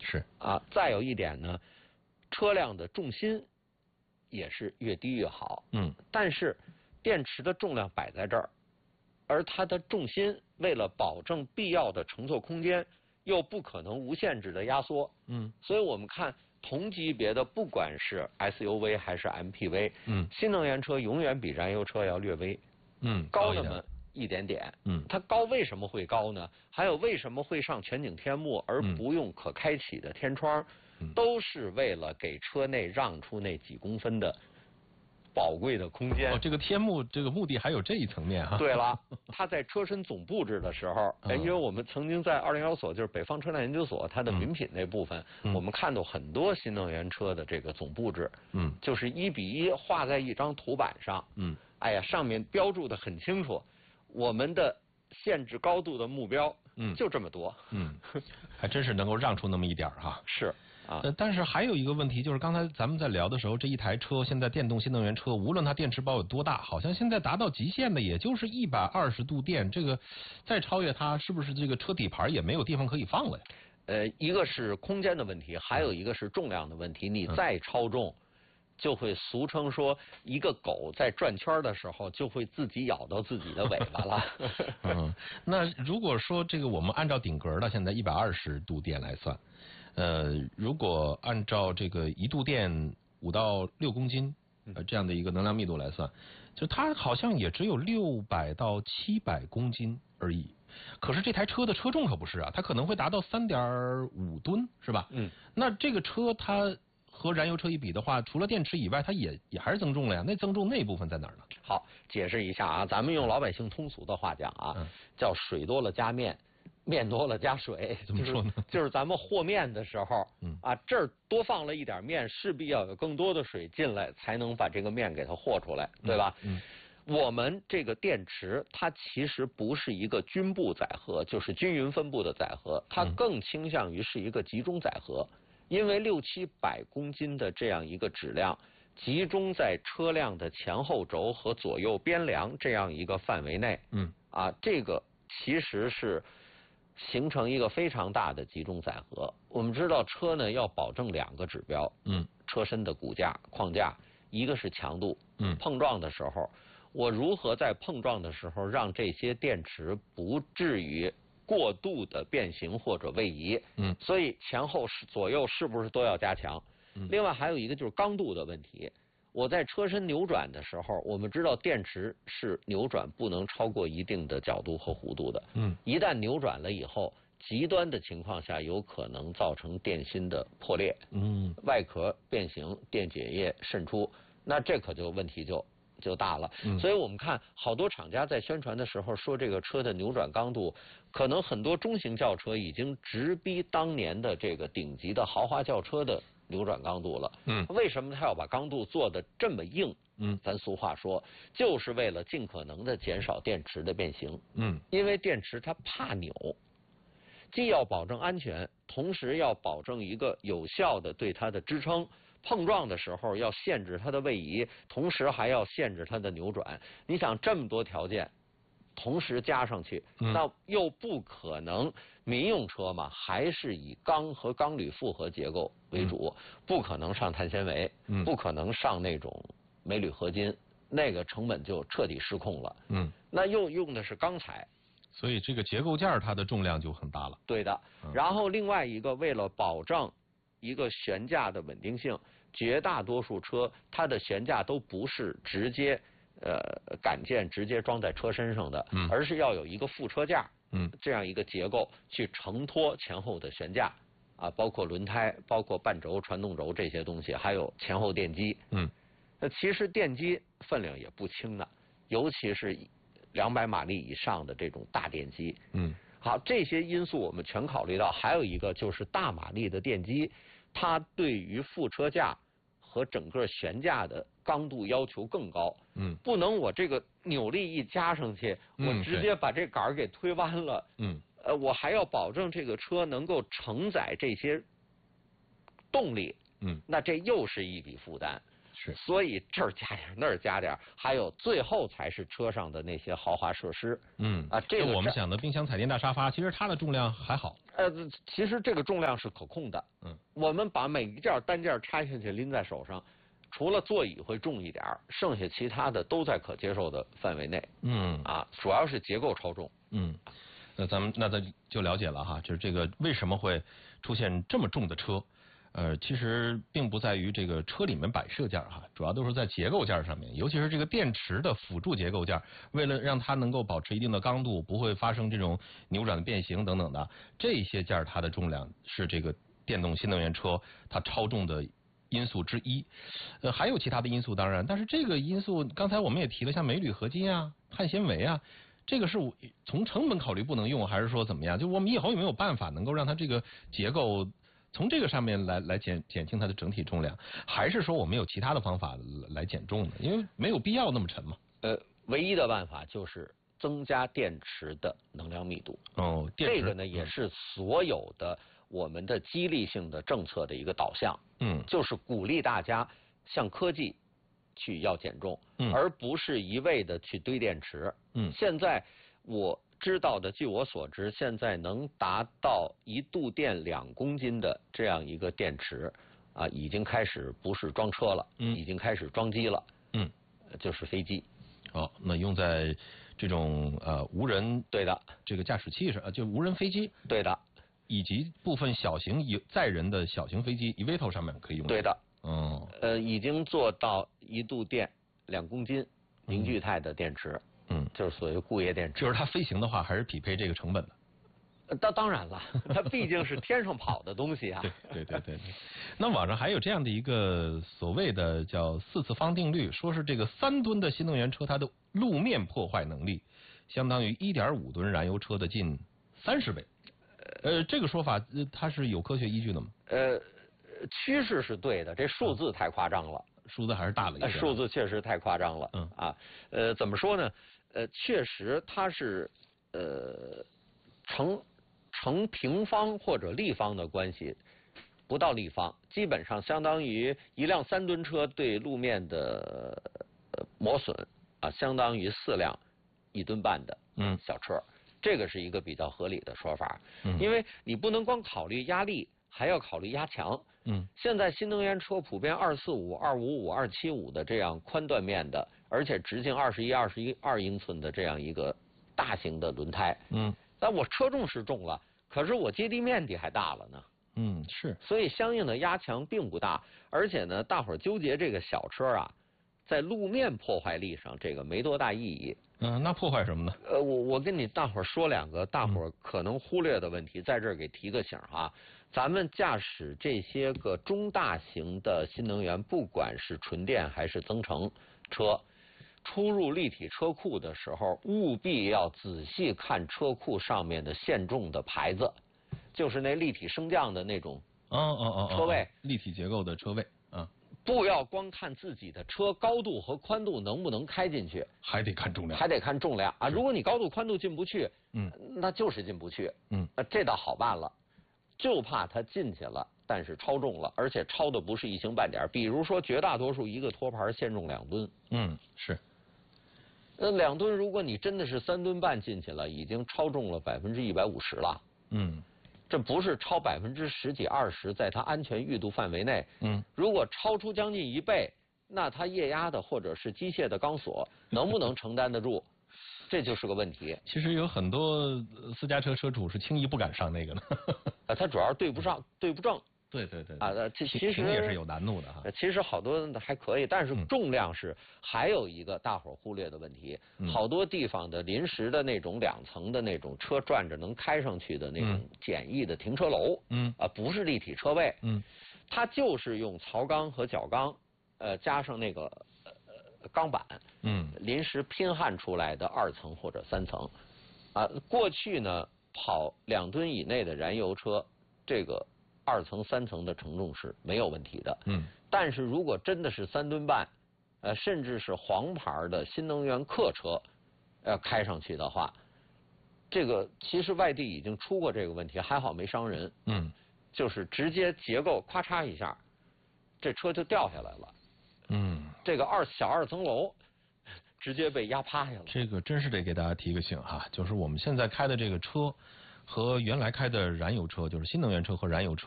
是啊。再有一点呢，车辆的重心也是越低越好。但是电池的重量摆在这儿，而它的重心为了保证必要的乘坐空间，又不可能无限制的压缩。所以我们看同级别的，不管是 SUV 还是 MPV，新能源车永远比燃油车要略微高那么一点点。它高为什么会高呢？还有为什么会上全景天幕而不用可开启的天窗？都是为了给车内让出那几公分的宝贵的空间。 这个天幕这个目的还有这一层面哈。 对了，它在车身总布置的时候，因为我们曾经在201所，就是北方车辆研究所，它的名品那部分，我们看到很多新能源车的这个总布置，就是1:1画在一张图板上，哎呀，上面标注的很清楚，我们的限制高度的目标，就这么多， 还真是能够让出那么一点哈。 是。 但是还有一个问题，就是刚才咱们在聊的时候，这一台车现在电动新能源车，无论它电池包有多大，好像现在达到极限的也就是120度电，这个再超越它，是不是这个车底盘也没有地方可以放了呀？ 一个是空间的问题，还有一个是重量的问题。你再超重，就会俗称说，一个狗在转圈的时候就会自己咬到自己的尾巴了。 那如果说这个我们按照顶格的现在120度电来算，如果按照这个1度电5到6公斤这样的一个能量密度来算，就它好像也只有600到700公斤而已。可是这台车的车重可不是啊，它可能会达到3.5吨，是吧？那这个车它和燃油车一比的话，除了电池以外，它也还是增重了呀。那增重那部分在哪儿呢？ 好，解释一下啊，咱们用老百姓通俗的话讲啊，叫水多了加面，面多了加水。 怎么说呢？ 就是咱们和面的时候，这儿多放了一点面，势必要有更多的水进来，才能把这个面给它和出来，对吧？我们这个电池它其实不是一个均布载荷，就是均匀分布的载荷，它更倾向于是一个集中载荷。因为600-700公斤的这样一个质量集中在车辆的前后轴和左右边梁这样一个范围内，这个其实是形成一个非常大的集中载荷。我们知道车呢要保证2个指标，车身的骨架框架，一个是强度，碰撞的时候，我如何在碰撞的时候让这些电池不至于过度的变形或者位移，所以前后左右是不是都要加强？另外还有一个就是刚度的问题。我在车身扭转的时候，我们知道电池是扭转不能超过一定的角度和弧度的，一旦扭转了以后，极端的情况下有可能造成电芯的破裂，外壳变形，电解液渗出，那这可就问题就大了。所以我们看好多厂家在宣传的时候说这个车的扭转刚度，可能很多中型轿车已经直逼当年的这个顶级的豪华轿车的扭转刚度了。为什么他要把刚度做得这么硬？咱俗话说，就是为了尽可能的减少电池的变形。因为电池它怕扭，既要保证安全，同时要保证一个有效的对它的支撑。碰撞的时候要限制它的位移，同时还要限制它的扭转。你想这么多条件同时加上去，那又不可能，民用车嘛，还是以钢和钢铝复合结构为主，不可能上碳纤维，不可能上那种镁铝合金，那个成本就彻底失控了。那又用的是钢材， 所以这个结构件它的重量就很大了。 对的。然后另外一个，为了保证一个悬架的稳定性，绝大多数车它的悬架都不是直接杆件直接装在车身上的，而是要有一个副车架，这样一个结构去承托前后的悬架包括轮胎，包括半轴、传动轴这些东西，还有前后电机。那其实电机分量也不轻的，尤其是200马力以上的这种大电机。好，这些因素我们全考虑到，还有一个就是大马力的电机，它对于副车架和整个悬架的刚度要求更高。不能我这个扭力一加上去，我直接把这杆给推弯了。我还要保证这个车能够承载这些动力。那这又是一笔负担。 是， 所以这儿加点那儿加点，还有最后才是车上的那些豪华设施。这个我们想的冰箱、彩电、大沙发，其实它的重量还好。 其实这个重量是可控的。我们把每一件单件拆下去拎在手上，除了座椅会重一点，剩下其他的都在可接受的范围内。主要是结构超重。 咱就了解了哈，就是这个为什么会出现这么重的车。其实并不在于这个车里面摆设件哈，主要都是在结构件上面，尤其是这个电池的辅助结构件，为了让它能够保持一定的刚度，不会发生这种扭转变形等等的，这些件它的重量是这个电动新能源车它超重的因素之一。还有其他的因素当然，但是这个因素刚才我们也提了，像镁铝合金啊、碳纤维啊。这个是从成本考虑不能用，还是说怎么样？就我们以后有没有办法能够让它这个结构从这个上面来减轻它的整体重量，还是说我们有其他的方法来减重呢？因为没有必要那么沉嘛。 唯一的办法就是增加电池的能量密度。这个呢也是所有的我们的激励性的政策的一个导向。就是鼓励大家向科技去要减重，而不是一味的去堆电池。现在我知道的，据我所知，现在能达到1度电2公斤的这样一个电池已经开始不是装车了，已经开始装机了。就是飞机。 那用在这种无人对的这个驾驶器上，就无人飞机。 对的。 以及部分小型载人的小型飞机 eVTOL 上面可以用。 对的。已经做到1度电2公斤凝聚态的电池。就是所谓固液电池。 就是它飞行的话，还是匹配这个成本的。当然了，它毕竟是天上跑的东西啊。 对。那网上还有这样的一个所谓的叫4次方定律，说是这个3吨的新能源车，它的路面破坏能力相当于1.5吨燃油车的近30倍。这个说法它是有科学依据的吗？ 趋势是对的，这数字太夸张了。 数字还是大了一些。 数字确实太夸张了。怎么说呢？确实它是成平方或者立方的关系，不到立方，基本上相当于一辆3吨车对路面的磨损相当于4辆1吨半的小车。这个是一个比较合理的说法。因为你不能光考虑压力，还要考虑压强。现在新能源车普遍245、255、275的这样宽断面的，而且直径21英寸的这样一个大型的轮胎。但我车重是重了，可是我接地面积还大了呢。 是。 所以相应的压强并不大，而且呢，大伙儿纠结这个小车在路面破坏力上这个没多大意义。 那破坏什么呢？ 我跟你大伙儿说2个大伙儿可能忽略的问题，在这儿给提个醒哈。咱们驾驶这些个中大型的新能源，不管是纯电还是增程车，出入立体车库的时候，务必要仔细看车库上面的限重的牌子，就是那立体升降的那种车位， 立体结构的车位。 不要光看自己的车高度和宽度能不能开进去， 还得看重量， 还得看重量如果你高度宽度进不去，那就是进不去。这倒好办了，就怕它进去了，但是超重了，而且超的不是一星半点。比如说，绝大多数一个托盘限重2吨。 是。 2吨，如果你真的是3吨半进去了，已经超重了150%了。这不是超10几20%，在它安全裕度范围内。如果超出将近1倍，那它液压的或者是机械的钢索能不能承担得住？这就是个问题。 其实有很多私家车车主是轻易不敢上那个的。 它主要对不上，对不正。 对。 其实也是有难度的哈。 其实好多还可以，但是重量是还有一个大伙儿忽略的问题。好多地方的临时的那种2层的那种车转着能开上去的那种简易的停车楼。不是立体车位。它就是用槽钢和角钢加上那个钢板。临时拼焊出来的2层或者3层。过去呢跑2吨以内的燃油车，这个2层3层的承重是没有问题的。但是如果真的是3吨半，甚至是黄牌的新能源客车，开上去的话，这个其实外地已经出过这个问题，还好没伤人。就是直接结构咔嚓一下，这车就掉下来了。 这个小二层楼直接被压趴下了。 这个真是得给大家提个醒哈，就是我们现在开的这个车和原来开的燃油车，就是新能源车和燃油车。